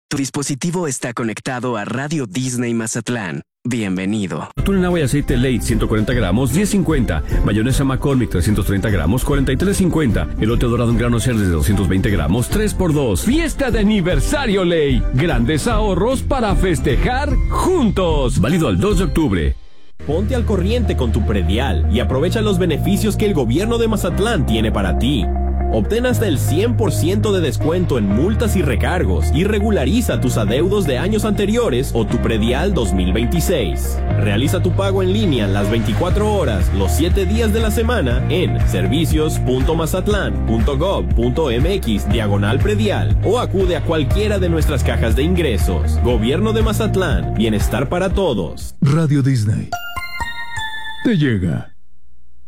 Tu dispositivo está conectado a Radio Disney Mazatlán. Bienvenido. Atún en agua y aceite Late 140 gramos, 10.50. Mayonesa McCormick 330 gramos, 43.50. Elote dorado en granos de 220 gramos, 3x2. Fiesta de aniversario Ley. Grandes ahorros para festejar juntos. Válido al 2 de octubre. Ponte al corriente con tu predial y aprovecha los beneficios que el gobierno de Mazatlán tiene para ti. Obtén hasta el 100% de descuento en multas y recargos y regulariza tus adeudos de años anteriores o tu predial 2026. Realiza tu pago en línea las 24 horas, los 7 días de la semana en servicios.mazatlán.gov.mx/predial o acude a cualquiera de nuestras cajas de ingresos. Gobierno de Mazatlán, bienestar para todos. Radio Disney te llega.